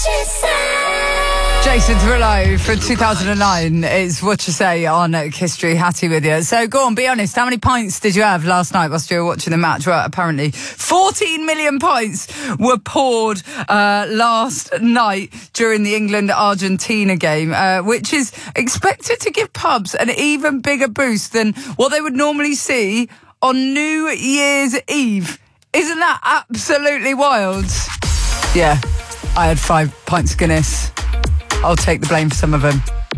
Jason Derulo from 2009 is What You Say on History. Hattie with you. So go on, be honest. How many pints did you have last night whilst you were watching the match? Well, apparently 14 million pints were poured last night during the England-Argentina game, which is expected to give pubs an even bigger boost than what they would normally see on New Year's Eve. Isn't that absolutely wild? Yeah, I had 5 pints of Guinness. I'll take the blame for some of them.